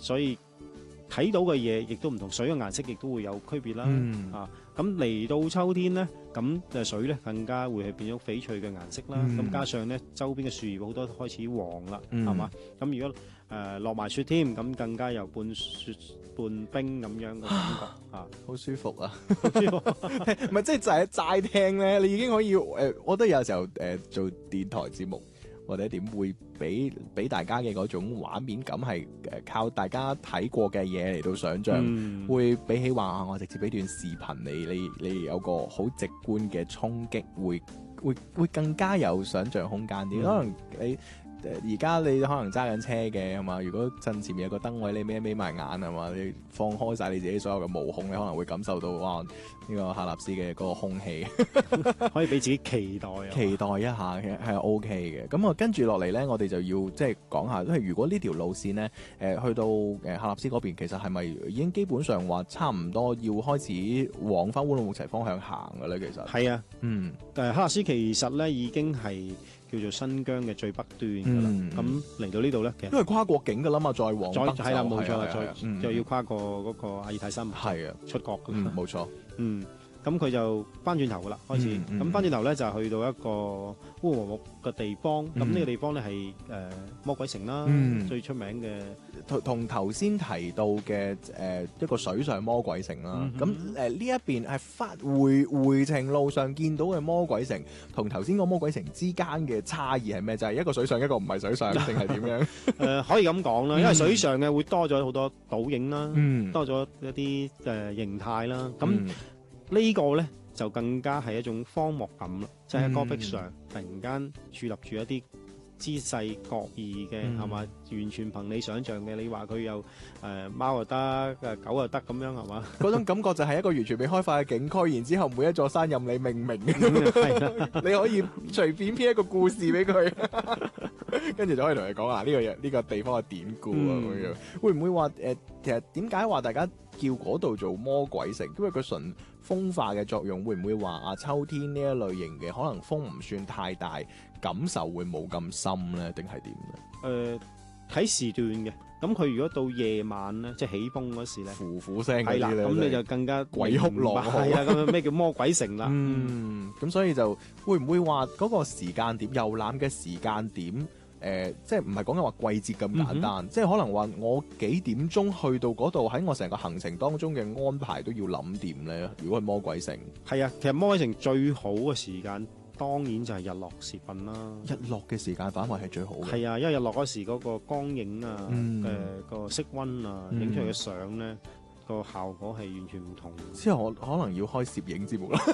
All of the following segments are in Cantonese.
所以睇到嘅嘢亦都唔同，水嘅顏色亦都會有區別啦。咁嚟到秋天咧，咁水咧更加會係變咗翡翠嘅顏色啦。咁加上咧周邊嘅樹葉好多開始黃啦，係嘛？咁如果落埋雪添，咁更加有半雪半冰咁樣嘅感覺啊， 好舒服啊！ 好舒服。 唔係即係就係齋聽咧，你已經可以我覺得有時候做電台節目或者點會俾大家嘅嗰種畫面感係靠大家睇過嘅嘢嚟到想像，會比起話我直接俾段視頻你有個好直觀嘅衝擊，會更加有想像空間啲。可能你而家你可能揸緊車嘅係嘛？如果趁前面有個燈位，你眯埋眼係嘛？你放開晒你自己所有嘅毛孔，你可能會感受到哇！呢個喀納斯嘅嗰個空氣可以俾自己期待一下嘅係 OK 嘅。咁啊，跟住落嚟咧，我哋就要即係講下，因為如果呢條路線咧，去到喀納斯嗰邊，其實係咪已經基本上話差唔多要開始往翻烏魯木齊方向行嘅咧？其實係啊，喀納斯其實咧已經係叫做新疆嘅最北端㗎啦。咁嚟到呢度咧，其實因為跨國境㗎啦嘛，再往北係啦，冇錯，再要跨過嗰個阿爾泰山係啊出國㗎。 冇錯。 咁佢就翻轉頭噶啦，開始咁翻轉頭咧就去到一個烏魯木嘅地方。咁呢個地方咧係魔鬼城啦，最出名嘅， 同頭先提到嘅一個水上魔鬼城啦。咁呢一邊係回程路上見到嘅魔鬼城，同頭先個魔鬼城之間嘅差異係咩？就係一個水上，一個唔係水上，定係點樣？ 可以咁講啦，因為水上嘅會多咗好多倒影啦，多咗一啲形態啦。咁呢個咧就更加係一種荒漠感啦，即係喺戈壁上突然間矗立住一啲姿勢各異嘅，係嘛？完全憑你想象嘅，你話佢有貓又得，狗又得咁樣，係嘛？ 嗰種感覺就係一個完全未開發嘅景區，然之後每一座山任你命名嘅，你可以隨便編一個故事俾佢，跟住就可以同你講啊呢個地方嘅典故啊咁樣。會唔會話其實點解話大家叫嗰度做魔鬼城？因為佢純風化嘅作用，會唔會話秋天呢一類型嘅可能風唔算太大，感受會冇咁深咧？定係點咧？ 睇時段嘅。咁佢如果到夜晚咧，即係起風嗰時咧， 呼呼聲嗰啲咧， 係啦，咁你就更加鬼哭狼嚎， 係啦，咁咩叫魔鬼城啦？ 咁所以就會唔會話嗰個時間點遊覽嘅時間點？即係唔係講緊話季節咁簡單，即係可能話我幾點鐘去到嗰度，喺我成個行程當中嘅安排都要諗掂咧。如果係魔鬼城， 係啊，其實魔鬼城最好嘅時間當然就係日落時分啦。 日落嘅時間範圍係最好嘅。 係啊，因為日落嗰時嗰個光影啊，個色溫啊，影出嚟嘅相咧，個效果係完全唔同。 之後我可能要開攝影節目啦。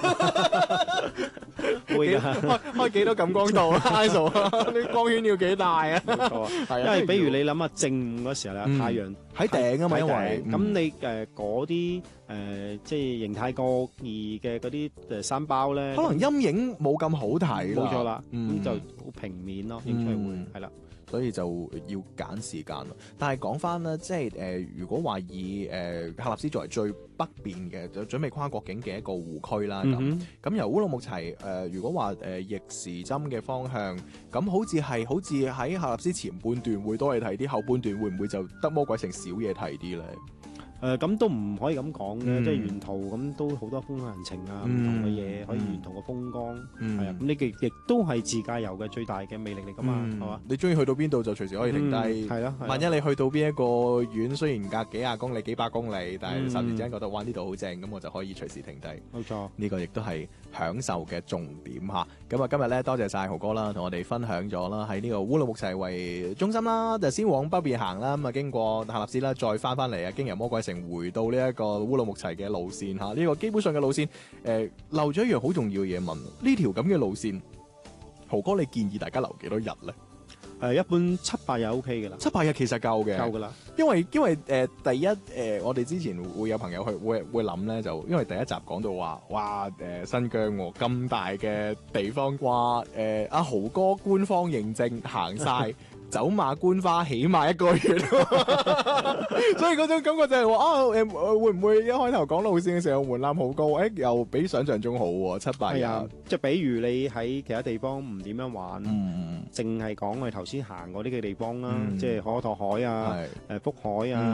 會開幾多感光度啊？ISO 啲光圈要幾大啊？ 冇錯，係因為比如你諗下正午嗰時候咧，太陽喺頂啊嘛，因為咁你嗰啲即係形態各異嘅嗰啲山包咧， 可能陰影冇咁好睇。 冇錯啦，咁就好平面咯，影出嚟會係啦。 所以就要揀時間咯。但係講翻啦，即係如果話以喀納斯作為最北邊嘅，就準備跨國境嘅一個湖區啦。咁由烏魯木齊如果話逆時針嘅方向，咁好似喺喀納斯前半段會多嘢睇啲，後半段會唔會就得魔鬼城少嘢睇啲咧？ 咁都唔可以咁講嘅，即係沿途咁都好多風土人情啊，唔同嘅嘢，可以沿途嘅風光，係啊，咁呢亦都係自駕遊嘅最大嘅魅力嚟噶嘛，係嘛？ 你中意去到邊度就隨時可以停低， 係咯。 萬一你去到邊一個縣，雖然隔幾廿公里、幾百公里，但係霎時之間覺得哇呢度好正，咁我就可以隨時停低。 冇錯， 呢個亦都係享受嘅重點嚇。咁啊，今日咧多謝晒豪哥啦，同我哋分享咗啦，喺呢個烏魯木齊為中心啦，就先往北邊行啦，咁啊經過喀納斯啦，再翻嚟啊，經由魔鬼城回到呢一個烏魯木齊嘅路線嚇。呢個基本上嘅路線，漏咗一樣好重要嘅嘢問，呢條咁嘅路線，豪哥你建議大家留幾多日咧？ 一般7-8日 OK 嘅啦 ，7-8日其實夠嘅， 夠噶啦。 因為第一我哋之前會有朋友會諗咧，就因為第一集講到話，哇新疆咁大嘅地方，話阿豪哥官方認證行晒。走馬觀花起碼1個月，所以嗰種感覺就係話會唔會一開頭講路線嘅時候門檻好高？又比想象中好喎，7-8日。係啊， 即係比如你喺其他地方唔點樣玩，淨係講我哋頭先行過呢個地方啦，即係可托海啊、福海啊。